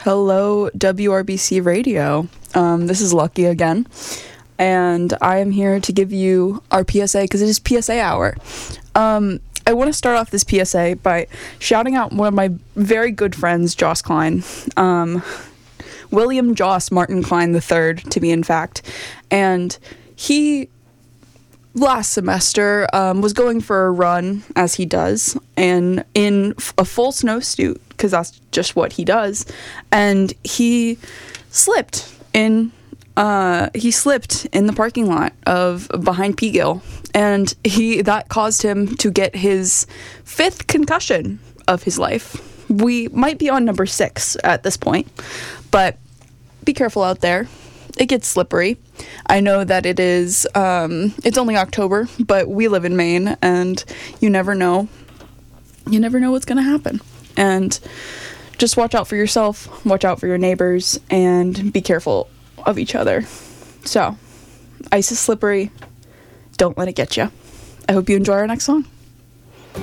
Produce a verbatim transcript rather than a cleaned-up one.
Hello, W R B C Radio. Um, this is Lucky again, and I am here to give you our P S A because it is P S A hour. Um, I want to start off this P S A by shouting out one of my very good friends, Joss Klein. Um, William Joss Martin Klein the third, to be in fact. And he, last semester, um, was going for a run, as he does, and in f- a full snowsuit, because that's just what he does. And he slipped in, uh, he slipped in the parking lot of behind Pegill. And he that caused him to get his fifth concussion of his life. We might be on number six at this point, but be careful out there. It gets slippery. I know that it is, um, it's only October, but we live in Maine, and you never know. You never know what's going to happen. And just watch out for yourself, watch out for your neighbors, and be careful of each other. So, ice is slippery. Don't let it get you. I hope you enjoy our next song.